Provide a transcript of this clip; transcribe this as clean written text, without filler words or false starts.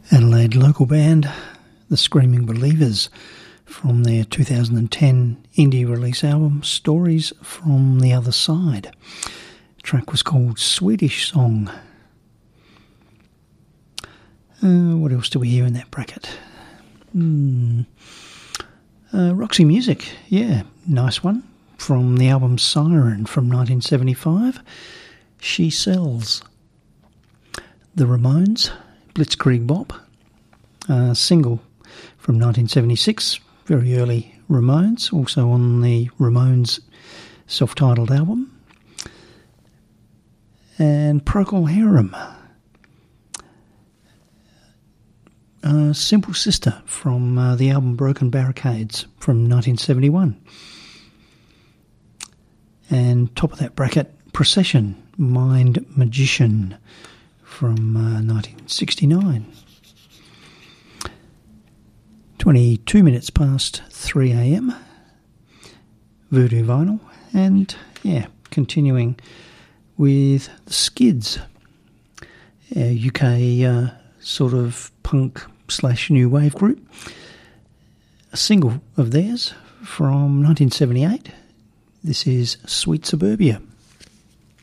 Adelaide local band, The Screaming Believers, from their 2010 indie release album, Stories from the Other Side. The track was called Swedish Song. What else do we hear in that bracket? Roxy Music, yeah, nice one. From the album Siren from 1975, She Sells. The Ramones, Blitzkrieg Bop, single from 1976, very early Ramones, also on the Ramones self-titled album. And Procol Harum, Simple Sister from the album Broken Barricades from 1971. And top of that bracket, Procession, Mind Magician from 1969. 22 minutes past 3 a.m. Voodoo Vinyl. And, yeah, continuing with the Skids, a UK sort of punk / new wave group. A single of theirs from 1978. This is Sweet Suburbia.